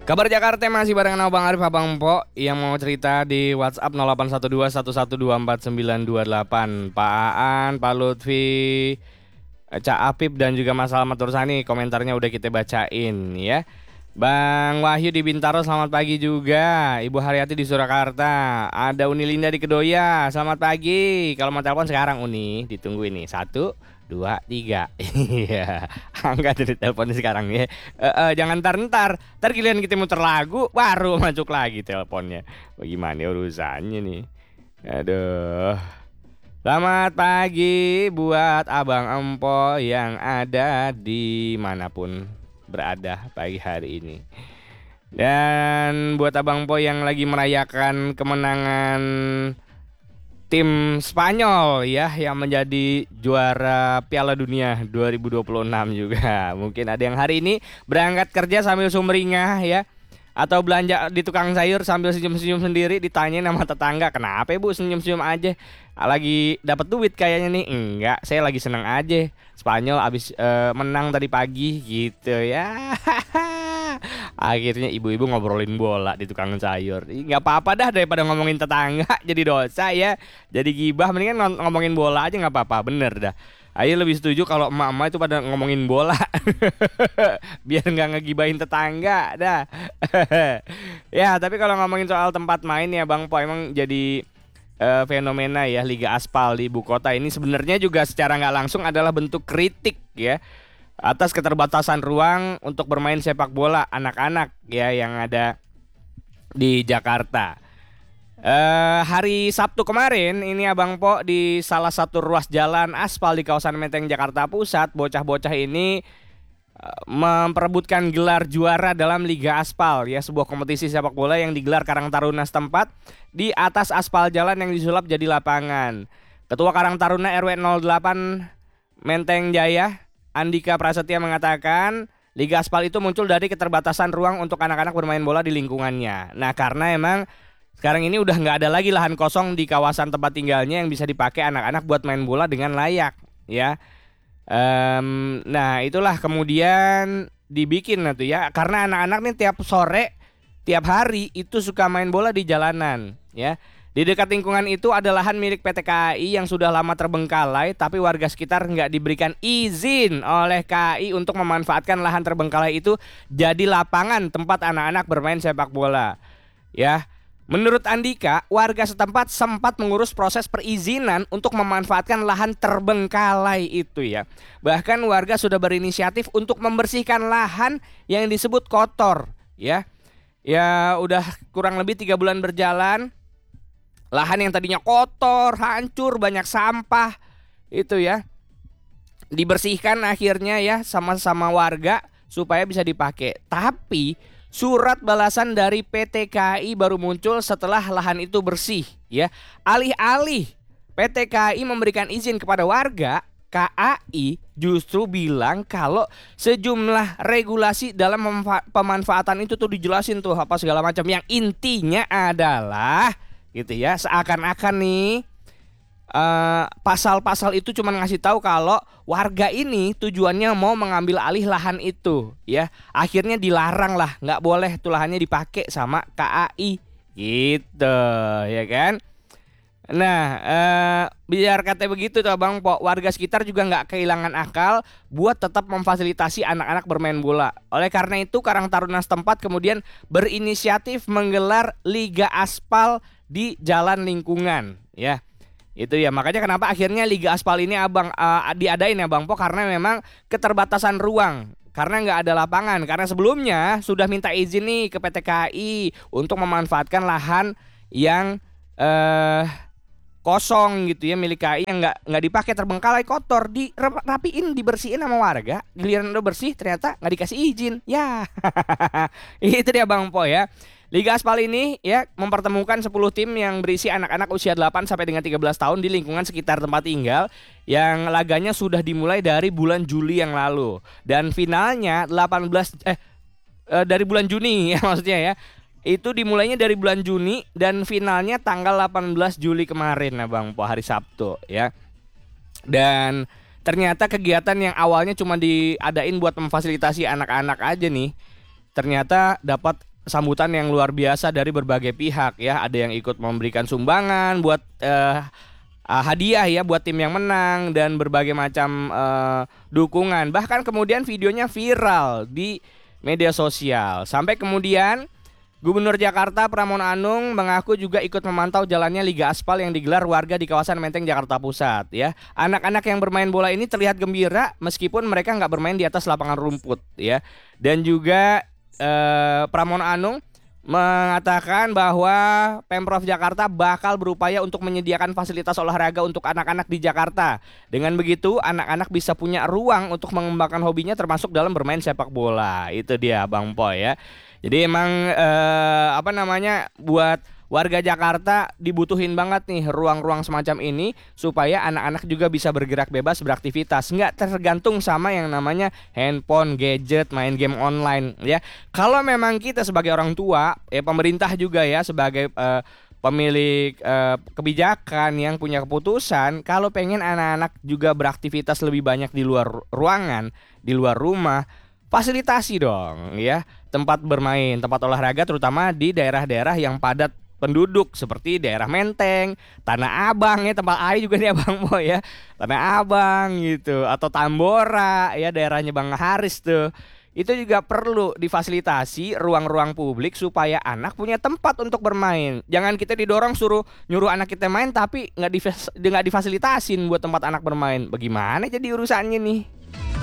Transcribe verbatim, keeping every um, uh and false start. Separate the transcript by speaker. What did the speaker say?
Speaker 1: Kabar Jakarta masih barengan Abang Arif, Abang Po yang mau cerita di WhatsApp nol delapan satu dua satu satu dua empat sembilan dua delapan. Pak Aan, Pak Lutfi, Cak Apip dan juga Mas Salmat Tursani, komentarnya udah kita bacain ya. Bang Wahyu di Bintaro, selamat pagi juga. Ibu Haryati di Surakarta. Ada Uni Linda di Kedoya, selamat pagi. Kalau mau telepon sekarang Uni, ditunggu ini. Satu, dua, tiga. Iya, angkat dari teleponnya sekarang ya. Eh, eh, jangan ntar-ntar, ntar giliran kita muter lagu, baru masuk lagi teleponnya. Bagaimana urusannya nih? Aduh. Selamat pagi buat Abang Empo yang ada di manapun berada pagi hari ini. Dan buat Abang Po yang lagi merayakan kemenangan tim Spanyol ya, yang menjadi juara Piala Dunia dua ribu dua puluh enam juga. Mungkin ada yang hari ini berangkat kerja sambil sumringah ya, atau belanja di tukang sayur sambil senyum-senyum sendiri, ditanyain sama tetangga, "Kenapa Bu senyum-senyum aja? Lagi dapat duit kayaknya nih." "Enggak, saya lagi seneng aja. Spanyol abis eh, menang tadi pagi," gitu ya. Akhirnya ibu-ibu ngobrolin bola di tukang sayur. Ih, nggak apa-apa dah, daripada ngomongin tetangga jadi dosa ya. Jadi gibah, mendingan ngom- ngomongin bola aja nggak apa-apa, bener dah. Ayo lebih setuju kalau emak-emak itu pada ngomongin bola. Biar nggak ngegibahin tetangga dah. Ya, tapi kalau ngomongin soal tempat main ya Bang Po, emang jadi eh, fenomena ya Liga Aspal di ibu kota ini sebenarnya juga secara nggak langsung adalah bentuk kritik ya atas keterbatasan ruang untuk bermain sepak bola anak-anak ya yang ada di Jakarta. Eh, hari Sabtu kemarin ini Abang Po, di salah satu ruas jalan aspal di kawasan Menteng Jakarta Pusat, bocah-bocah ini eh, memperebutkan gelar juara dalam Liga Aspal ya, sebuah kompetisi sepak bola yang digelar Karang Taruna setempat di atas aspal jalan yang disulap jadi lapangan. Ketua Karang Taruna R W nol delapan Menteng Jaya, Andika Prasetya, mengatakan Liga Aspal itu muncul dari keterbatasan ruang untuk anak-anak bermain bola di lingkungannya. Nah, karena emang sekarang ini udah nggak ada lagi lahan kosong di kawasan tempat tinggalnya yang bisa dipakai anak-anak buat main bola dengan layak, ya. Em, nah, itulah kemudian dibikin itu ya, karena anak-anak nih tiap sore, tiap hari itu suka main bola di jalanan, ya. Di dekat lingkungan itu ada lahan milik P T K A I yang sudah lama terbengkalai, tapi warga sekitar nggak diberikan izin oleh K A I untuk memanfaatkan lahan terbengkalai itu jadi lapangan tempat anak-anak bermain sepak bola. Ya, menurut Andika, warga setempat sempat mengurus proses perizinan untuk memanfaatkan lahan terbengkalai itu ya. Bahkan warga sudah berinisiatif untuk membersihkan lahan yang disebut kotor, ya. Ya, udah kurang lebih tiga bulan berjalan. Lahan yang tadinya kotor, hancur, banyak sampah itu ya, dibersihkan akhirnya ya sama-sama warga supaya bisa dipakai. Tapi surat balasan dari P T K A I baru muncul setelah lahan itu bersih ya. Alih-alih P T K A I memberikan izin kepada warga, K A I justru bilang kalau sejumlah regulasi dalam memfa- pemanfaatan itu tuh dijelasin tuh apa segala macam, yang intinya adalah gitu ya, seakan-akan nih eh, pasal-pasal itu cuma ngasih tahu kalau warga ini tujuannya mau mengambil alih lahan itu ya. Akhirnya dilarang lah, nggak boleh tuh lahannya dipakai sama K A I gitu ya kan. Nah, eh, biar kata begitu tuh Bang Po, warga sekitar juga nggak kehilangan akal buat tetap memfasilitasi anak-anak bermain bola. Oleh karena itu Karang Taruna setempat kemudian berinisiatif menggelar Liga Aspal di jalan lingkungan ya. Itu ya, makanya kenapa akhirnya Liga Aspal ini Abang uh, diadain ya Bang Po, karena memang keterbatasan ruang, karena nggak ada lapangan. Karena sebelumnya sudah minta izin nih ke P T K A I untuk memanfaatkan lahan yang eh kosong gitu ya, milik K A I yang nggak nggak dipakai, terbengkalai, kotor, dirapiin, dibersihin sama warga. Giliran udah bersih ternyata nggak dikasih izin ya. Itu dia Bang Po ya. Liga Aspal ini ya mempertemukan sepuluh tim yang berisi anak-anak usia delapan sampai dengan tiga belas tahun di lingkungan sekitar tempat tinggal, yang laganya sudah dimulai dari bulan Juli yang lalu dan finalnya delapan belas eh, eh dari bulan Juni ya maksudnya ya. Itu dimulainya dari bulan Juni dan finalnya tanggal delapan belas Juli kemarin nah Bang Po, hari Sabtu ya. Dan ternyata kegiatan yang awalnya cuma diadain buat memfasilitasi anak-anak aja nih, ternyata dapat sambutan yang luar biasa dari berbagai pihak ya. Ada yang ikut memberikan sumbangan buat eh, ah, hadiah ya buat tim yang menang dan berbagai macam eh, dukungan. Bahkan kemudian videonya viral di media sosial. Sampai kemudian Gubernur Jakarta Pramono Anung mengaku juga ikut memantau jalannya Liga Aspal yang digelar warga di kawasan Menteng, Jakarta Pusat ya. Anak-anak yang bermain bola ini terlihat gembira meskipun mereka nggak bermain di atas lapangan rumput ya. Dan juga eh, Pramono Anung mengatakan bahwa Pemprov Jakarta bakal berupaya untuk menyediakan fasilitas olahraga untuk anak-anak di Jakarta. Dengan begitu, anak-anak bisa punya ruang untuk mengembangkan hobinya termasuk dalam bermain sepak bola. Itu dia Bang Poy ya. Jadi emang eh, apa namanya buat warga Jakarta dibutuhin banget nih ruang-ruang semacam ini supaya anak-anak juga bisa bergerak bebas beraktivitas, nggak tergantung sama yang namanya handphone, gadget, main game online ya. Kalau memang kita sebagai orang tua, ya pemerintah juga ya sebagai eh, pemilik eh, kebijakan yang punya keputusan, kalau pengen anak-anak juga beraktivitas lebih banyak di luar ruangan, di luar rumah, fasilitasi dong ya tempat bermain, tempat olahraga terutama di daerah-daerah yang padat penduduk seperti daerah Menteng, Tanah Abang ya, tempat air juga nih Abang Boy ya. Tanah Abang gitu atau Tambora ya daerahnya Bang Haris tuh. Itu juga perlu difasilitasi ruang-ruang publik supaya anak punya tempat untuk bermain. Jangan kita didorong suruh nyuruh anak kita main tapi nggak difas- nggak difasilitasin buat tempat anak bermain. Bagaimana jadi urusannya nih?